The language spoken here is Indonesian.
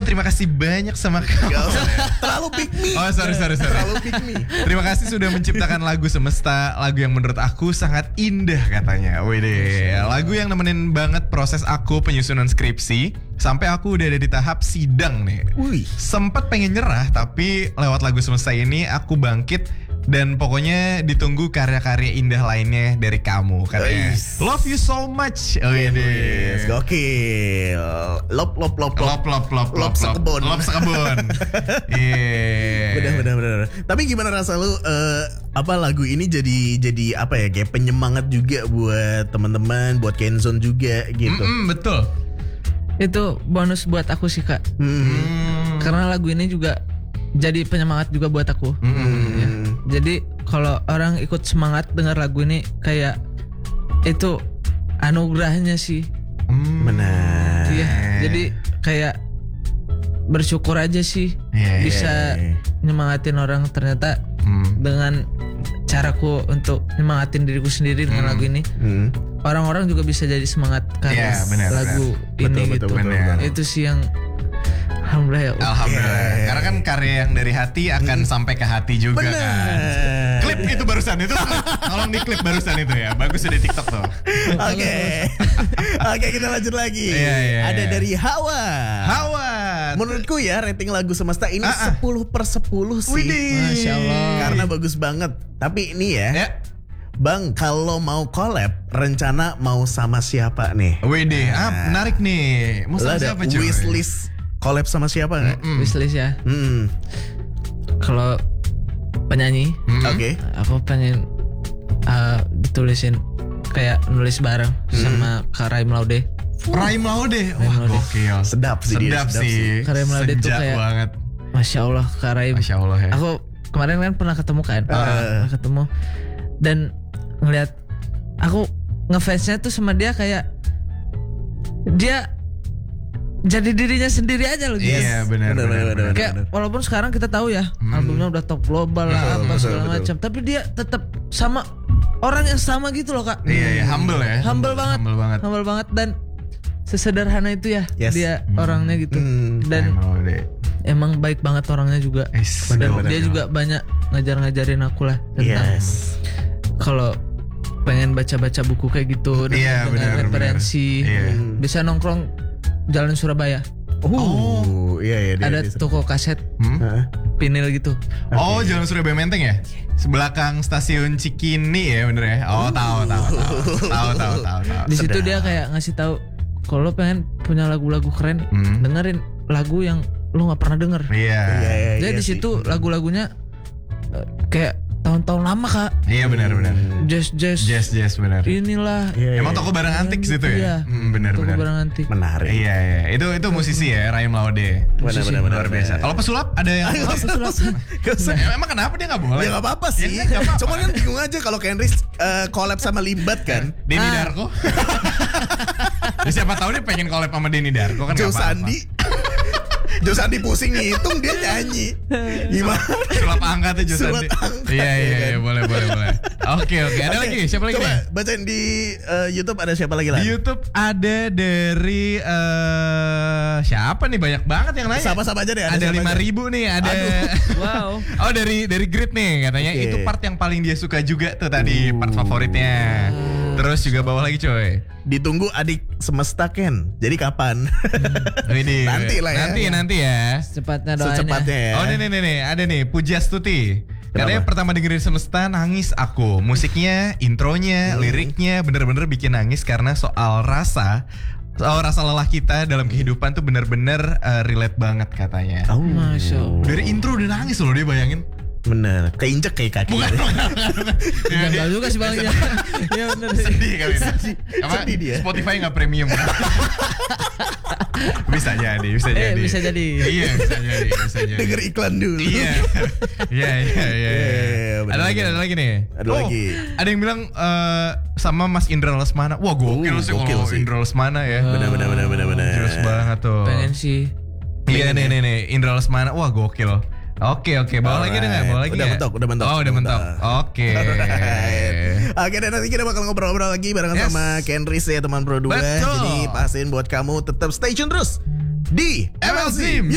terima kasih banyak sama kamu. Terlalu pick me. Oh sorry. Terlalu pick me. Terima kasih sudah menciptakan lagu Semesta, lagu yang menurut aku sangat indah katanya. Wede, lagu yang nemenin banget proses aku penyusunan skripsi sampai aku udah ada di tahap sidang nih. Wih. Sempet pengen nyerah tapi lewat lagu Semesta ini aku bangkit dan pokoknya ditunggu karya-karya indah lainnya dari kamu katanya. Love you so much. Oh iya deh. Gokil. Lop sekebun. Lop sekebun. Iya. Benar. Tapi gimana rasa lu lagu ini jadi apa ya, kayak penyemangat juga buat teman-teman, buat Kenzone juga gitu. Betul. Itu bonus buat aku sih Kak. Karena lagu ini juga jadi penyemangat juga buat aku. Ya. Jadi kalau orang ikut semangat dengar lagu ini kayak itu anugerahnya sih. Benar. Iya. Jadi kayak bersyukur aja sih bisa nyemangatin orang ternyata dengan caraku untuk nyemangatin diriku sendiri dengan lagu ini. Orang-orang juga bisa jadi semangat karena lagu ini gitu. Itu sih yang alhamdulillah ya. Alhamdulillah. Karena kan karya yang dari hati akan sampai ke hati juga kan. Klip itu barusan itu. Tolong di klip barusan itu ya. Bagus di TikTok tuh. Oke, kita lanjut lagi. Ada dari Hawa. Menurutku ya rating lagu Semesta ini 10/10 sih. Masya Allah. Karena bagus banget. Tapi ini ya. Bang, kalau mau collab, rencana mau sama siapa nih? Wede, menarik nih. Mau sama siapa cuy? Wishlist collab sama siapa nggak? Wishlist ya. Kalau penyanyi, aku pengen ditulisin kayak nulis bareng sama Kak Raim Laude. Raim Laude, wah gokil. Sedap sih. Kak Raim Laude tuh kayak banget. Masya Allah Kak Raim. Masya Allah ya. Aku kemarin kan pernah ketemu kan, ketemu dan ngelihat aku ngefansnya tuh sama dia kayak dia jadi dirinya sendiri aja loh guys. Iya benar. Kayak walaupun sekarang kita tahu ya albumnya udah top global lah apa segala macam, tapi dia tetap sama orang yang sama gitu loh Kak. Iya humble ya. Humble banget dan sesederhana itu ya dia orangnya gitu. Dan emang baik banget orangnya juga. Dan dia juga banyak ngajarin aku lah tentang kalau pengen baca-baca buku kayak gitu dengan referensi. Bisa nongkrong Jalan Surabaya. Ada toko kaset vinil gitu. Jalan Surabaya Menteng ya? Sebelakang stasiun Cikini ya bener ya? Tahu. Di situ dia kayak ngasih tahu kalau pengen punya lagu-lagu keren, dengerin lagu yang lu nggak pernah denger. Jadi di situ lagu-lagunya kayak tahun-tahun lama Kak. Iya benar. Jazz benar. Inilah. Emang toko barang antik situ ya? Benar. Toko barang antik. Menarik. Iya. Itu musisi ya, Raim Laude. Benar. Luar biasa. Kalau pesulap ada yang emang kenapa dia nggak boleh? Ya nggak apa-apa sih. Cuman kan bingung aja kalau Kenris collab sama Limbat kan. Denny Darko. Siapa tahu dia pengen collab sama Denny Darko kan nggak apa-apa. Jo Sandi pusing ngitung dia nyanyi. Gimana? Sulap angkatnya Jo Sandi. Iya, boleh. Oke. Ada lagi? Siapa lagi? Coba bacain di YouTube ada siapa lagi lah? Di YouTube ada dari siapa nih, banyak banget yang nanya. Sama-sama aja deh. Ada 5.000 nih, ada. Wow. Oh dari Grit nih katanya itu part yang paling dia suka juga tuh tadi, part favoritnya. Terus juga bawah lagi coy. Ditunggu adik Semesta Ken. Jadi kapan? Nanti lah ya. Nanti ya. Secepatnya doanya. Ya. Oh nih ada nih Pujastuti. Katanya pertama dengerin Semesta nangis aku. Musiknya, intronya, liriknya bener-bener bikin nangis karena soal rasa lelah kita dalam kehidupan tuh bener-bener relate banget katanya. Masya Allah. Dari intro udah nangis loh dia, bayangin. Bener, keinjek kayak kaki. Enggak juga sih Bang. Iya bener. Sedih kali. Sedih dia. Spotify nggak premium. Bisa jadi. Bisa jadi. Iya, bisa jadi. Denger iklan dulu. Iya. Ada lagi nih. Ada yang bilang sama Mas Indra Lesmana. Wah gokil sih kalau Indra Lesmana ya. Bener. Jelas banget tuh. Pengen sih. Iya nih Indra Lesmana. Wah gokil. Oke, bawa lagi deh nggak? Bawa lagi udah mentok. Oh, udah mentok. Oke. Oke, dan nanti kita bakal ngobrol-ngobrol lagi barengan sama Kenris ya teman Pro 2. Jadi pastiin buat kamu tetap stay tune terus di MLZ